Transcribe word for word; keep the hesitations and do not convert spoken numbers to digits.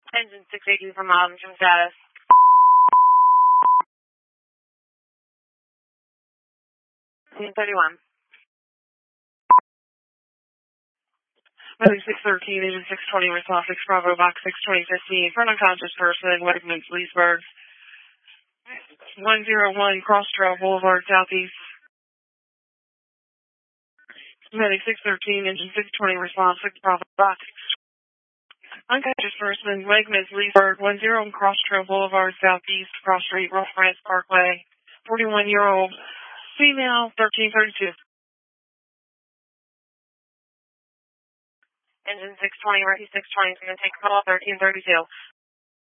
Engine six eighty from Modern Trim status. thirty-one. Weather six thirteen, engine six twenty, response six Bravo, box six twenty fifteen, front unconscious person, Wegmans, Leesburg. one oh one Cross Trail Boulevard, Southeast. Medic six thirteen, engine six twenty, response six Bravo, box unconscious person, Wegmans, Leesburg, one oh one Cross Trail Boulevard, Southeast, Cross Street, Rough France Parkway, forty-one-year-old female, thirteen thirty-two. Engine six twenty, Rocky six twenty is going to take call thirteen thirty-two.